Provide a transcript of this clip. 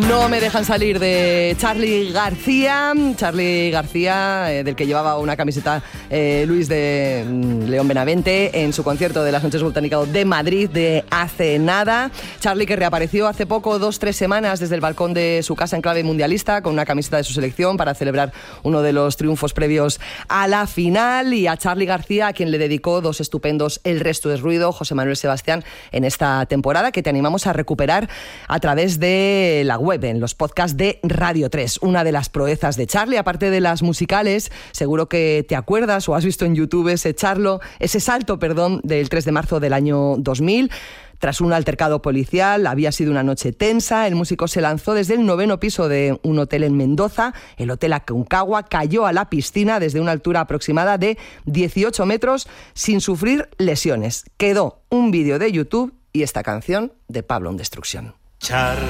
No me dejan salir de Charly García, del que llevaba una camiseta Luis de León Benavente en su concierto de las Noches Volcánicas de Madrid de hace nada. Charly, que reapareció hace poco, 2-3 semanas, desde el balcón de su casa en clave mundialista con una camiseta de su selección para celebrar uno de los triunfos previos a la final, y a Charly García, a quien le dedicó 2 estupendos El resto es ruido, José Manuel Sebastián, en esta temporada, que te animamos a recuperar a través de la web, en los podcasts de Radio 3. Una de las proezas de Charly, aparte de las musicales, seguro que te acuerdas o has visto en YouTube ese salto del 3 de marzo del año 2000. Tras un altercado policial, había sido una noche tensa, el músico se lanzó desde el 9º piso de un hotel en Mendoza, el Hotel Aconcagua, cayó a la piscina desde una altura aproximada de 18 metros sin sufrir lesiones. Quedó un vídeo de YouTube y esta canción de Pablo en Destrucción.